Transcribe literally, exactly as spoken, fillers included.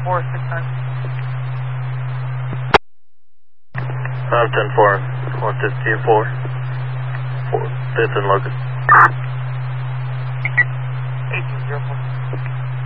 four, six nine. five ten four, one fifteen four, four, fifth and Locust.